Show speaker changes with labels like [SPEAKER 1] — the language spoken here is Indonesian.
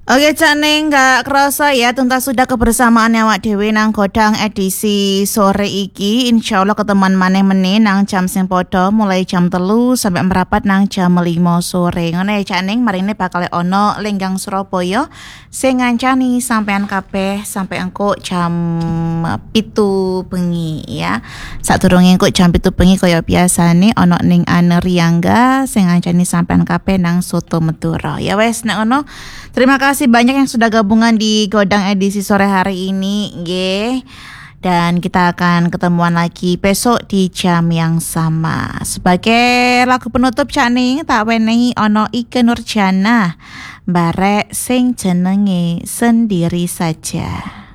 [SPEAKER 1] Oke Cak Ning, gak kerasa ya tuntas sudah kebersamaan awak dhewe nang godang edisi sore iki. Insyaallah ketemuan maneh meneh nang jam sing padha mulai jam 3 sampai merapat nang jam 5 sore. Ngono ya Cak Ning, marine bakal ono Lenggang Surabaya sing ngancani sampean kabeh sampai engko jam 7 bengi ya. Sadurunge engko jam 7 bengi kaya biasane ono ning Aneriangga sing ngancani sampean kabeh nang Soto Madura. Ya wes nek ono. Terima kasih banyak yang sudah gabungan di Godang edisi sore hari ini, nggih. Dan kita akan ketemuan lagi besok di jam yang sama. Sebagai lagu penutup Cak Ning tak wenehi ono Ikke Nurjana, barek sing jenenge Sendiri Saja.